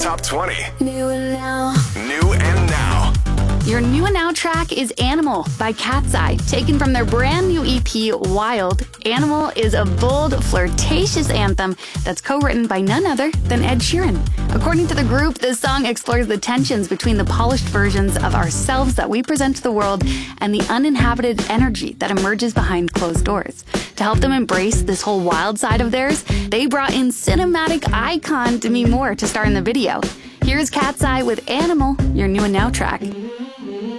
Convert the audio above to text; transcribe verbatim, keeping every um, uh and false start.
Top twenty. New and now. New and now. Your new and now track is Animal by Cat's Eye, taken from their brand new E P, Wild. Animal is a bold, flirtatious anthem that's co-written by none other than Ed Sheeran. According to the group, this song explores the tensions between the polished versions of ourselves that we present to the world and the uninhabited energy that emerges behind closed doors. To help them embrace this whole wild side of theirs, they brought in cinematic icon Demi Moore to star in the video. Here's Cat's Eye with Animal, your new and now track.